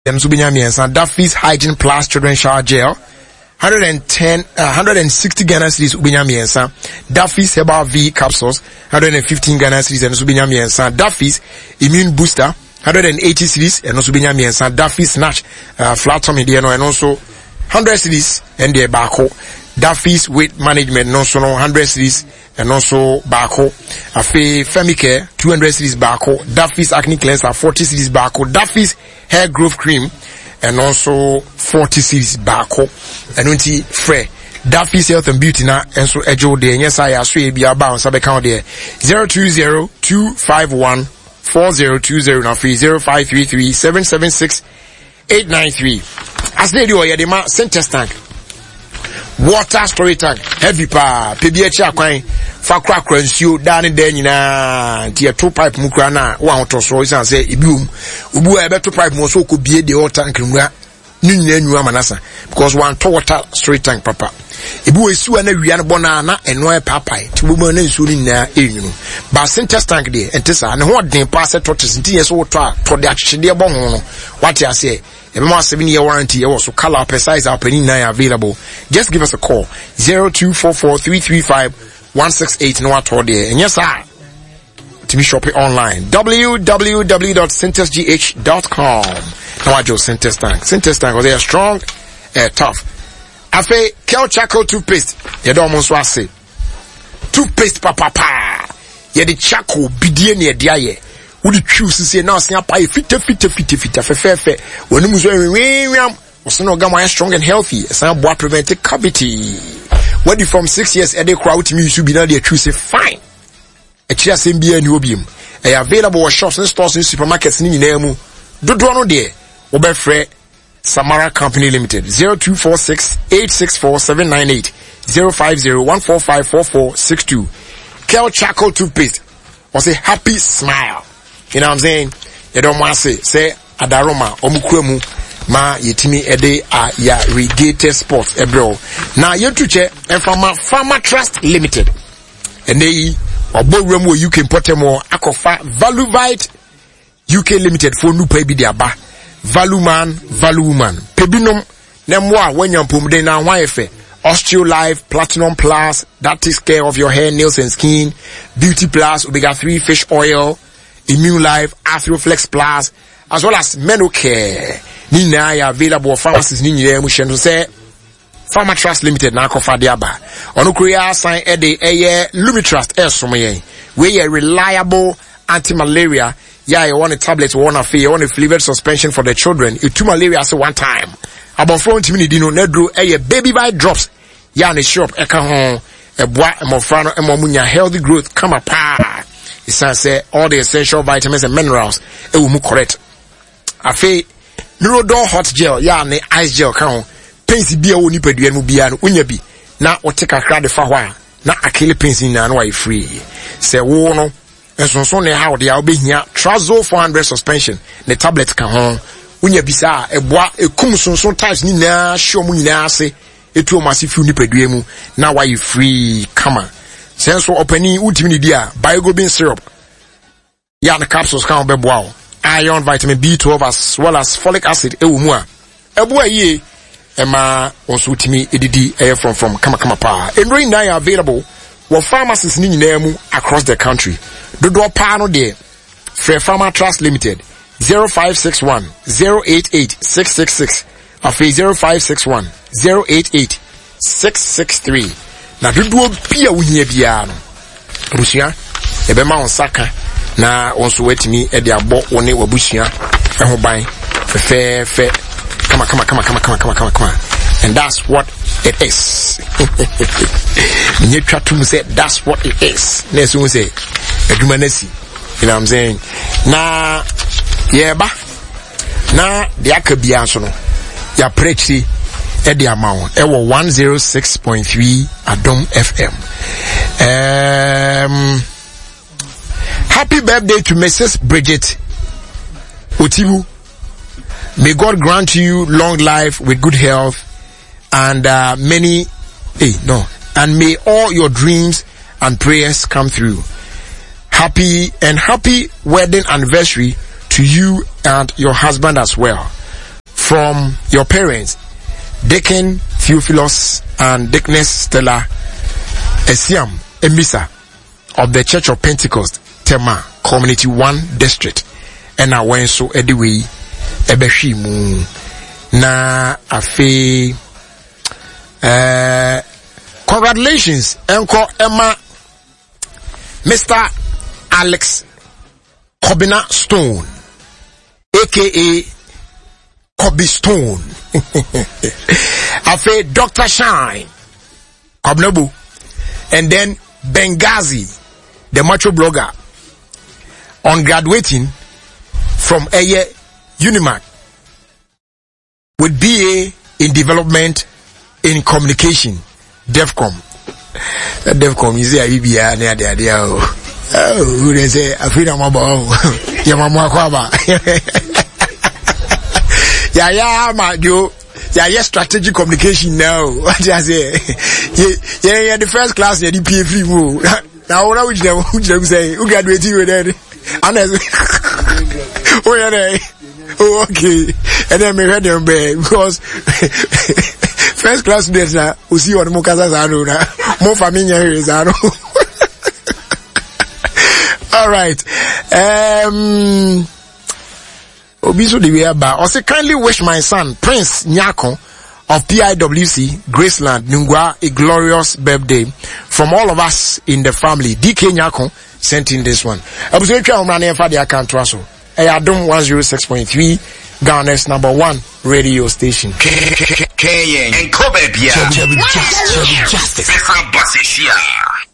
Duffy's Hygiene Plus Children's Shower Gel 160 Ghana cedis ubinya miensa. Duffy's Herbal V capsules 115 Ghana cedis and ubinya miensa. Duffy's Immune Booster 180 cedis and also ubinya miensa. Duffy's Snatch flat tummy and also 100 cedis and the bako. Duffy's Weight Management no 100 cedis and also bako. Afe Femicare 200 cedis bako. Duffy's Acne Cleanser 40 cedis bako. Duffy's Hair Growth Cream and also 40 cedis bako. And unti free Duffy's Health and Beauty na and so ejo de yes I aswe bi aba on sabe count there 0202514020 na free 0533776893 as they do the ma center tank water storage tank heavy pa pebi echi akwan fa krakra nsuo da ne da nyina tie two pipe mu kra na wa hoto so isan say ibium ubu e beto pipe mo so ko bie de water tank nwura nyina nyu manasa because one to water storage tank papa ebu esu na wia ne bona na eno e papai ti bo na nsuo ni na enyu ba center tank de entesa ne ho den pa se tortoise nti yeso woto a to de achede bo ho no what you say Every 7-year warranty, also color, size, our penny nine available. Just give us a call 0244-335-168 no at all there. And yes, sir, to be shopping online www.centersgh.com. Now I just Centers Tank. Centers Tank, they are strong, tough. Afe Kel Charcoal toothpaste. You don't almost want to say toothpaste, papa. You the charcoal bidie near the would you choose to say now snap pie fit fair when you was no gamma strong and healthy some boy prevented cavity when you from 6 years a day crowd me should be now they choose fine a chair same be any obium available shops and stores in supermarkets in name do no there Oberfre Samara Company Limited 0246-864-798 050-145-4462 Kel Charcoal toothpaste was a happy smile. You know what I'm saying? You don't want to say adaroma omukwemu ma yetimi ede ya regated sports ebro. Now you to check and Pharma Trust Limited. And they oboremu UK importemo akofa Valuvite UK Limited for nu pay bi dia ba. Valuman, Valuman. Pebinom nemwa when you pum de na waefe. Osteolife Platinum Plus that takes care of your hair, nails and skin. Beauty Plus Omega-3 fish oil. Immune Life, Athroflex Plus, as well as Menocare. Nina ya available pharmacies ni nyere mu shendo say Pharma Trust Limited na kofa diaba. Onu korea sign ede Lumitrust esomye. We a reliable anti-malaria. Yeah, you want a tablet, you want a fee, you want a flavored suspension for the children. You two malaria say one time. About 40 minutes dino nedro baby bite drops. Yeah, ne shop eka hon e boa e mofrano e momunya healthy growth come apart. It says all the essential vitamins and minerals it will move correct. Afe Neurodol hot gel ya ne ice gel kan pains bia woni padua mu bia no onya bi na o take akra de fa hwa na akele pains na no why free say wo no ensonso ne how de ya obehia Trazol 400 suspension ne tablet kan ho onya bi sa eboa ekum sonson types ni na show mu nyina ase etu o masifu ni padua mu na why free kama senso opani ultimate dia biogobin syrup ya the capsules kan be boa iron vitamin B12 as well as folic acid e wo mu a eboa ye ema also ultimate edidi from kama pa and right now available for pharmacies ni nyina mu across the country dodo pa no de Free Pharma Trust Limited 0561 088 666 afi 0561 088 663 na dodo bia wuhia bia no busua ebe ma onsaka na onso wetimi e de abo woni wabusua e ho ban fe kama and that's what it is. You try to say that's what it is. Next one say edumanesi. You know what I'm saying? Na yeba na de akabia so no ya prechi e de amount e wo 106.3 Adom FM. Happy birthday to Mrs. Bridget Otibu. May God grant you long life with good health and may all your dreams and prayers come through. Happy wedding anniversary to you and your husband as well. from your parents, Deacon Theophilus and Deaconess Stella Esiam Emisa of the Church of Pentecost, Tema, Community 1 District. And I went so anyway, Ebeshimu na afe. Congratulations, Uncle Emma, Mr. Alex Kobina Stone, aka Kobe Stone. Afe Dr. Shine Kobnabu, and then Benghazi, the macho blogger, on graduating from Eye Unimac with BA in Development in Communication, DEFCOM. DEFCOM, you say, I near the idea. Oh, they say, I feel I'm about Yamama Kwaba. Yeah, my Joe. Yeah, strategic communication now. What I say? Yeah, the first class, yeah, the PFP move. Now, what would you say? Who graduated with that? Oh, yeah, oh, okay. And then we heard them because first class students now, we see what Mokasa Zano, more familiar here is Zano. All right. Obiso the way about. Also, kindly wish my son, Prince Nyako of PIWC, Graceland, Nungwa, a glorious birthday from all of us in the family. DK Nyako sent in this one. I was going to try to for the account to us. Adom 106.3, Ghana's #1 radio station. Justice.